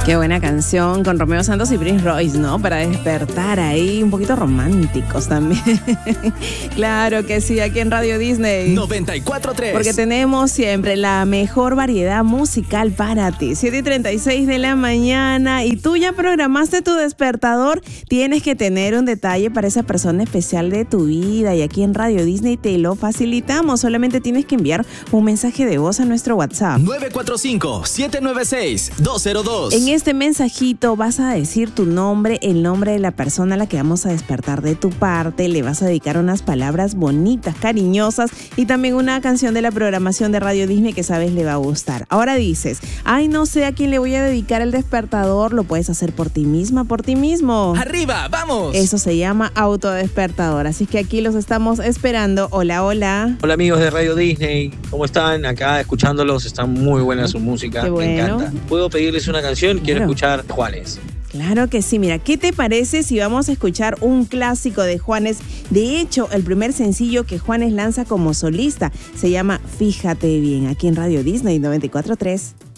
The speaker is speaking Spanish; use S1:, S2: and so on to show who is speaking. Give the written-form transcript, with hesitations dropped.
S1: Qué buena canción con Romeo Santos y Prince Royce, ¿no? Para despertar ahí, un poquito románticos también. Claro que sí, aquí en Radio Disney
S2: 94.3.
S1: Porque tenemos siempre la mejor variedad musical para ti. 7:36 de la mañana y tú ya programaste tu despertador. Tienes que tener un detalle para esa persona especial de tu vida y aquí en Radio Disney te lo facilitamos. Solamente tienes que enviar un mensaje de voz a nuestro WhatsApp
S2: 945-796-202.
S1: En este mensajito vas a decir tu nombre, el nombre de la persona a la que vamos a despertar de tu parte, le vas a dedicar unas palabras bonitas, cariñosas y también una canción de la programación de Radio Disney que sabes le va a gustar. Ahora dices, ay, no sé a quién le voy a dedicar el despertador, lo puedes hacer por ti misma, por ti mismo.
S2: ¡Arriba, vamos!
S1: Eso se llama autodespertador, así que aquí los estamos esperando. Hola, hola.
S3: Hola amigos de Radio Disney, ¿cómo están? Acá escuchándolos, está muy buena su música,
S1: Qué bueno.
S3: Me encanta. ¿Puedo pedirles una canción? Quiero escuchar Juanes.
S1: Claro que sí, mira, ¿qué te parece si vamos a escuchar un clásico de Juanes? De hecho, el primer sencillo que Juanes lanza como solista se llama Fíjate Bien, aquí en Radio Disney 94.3.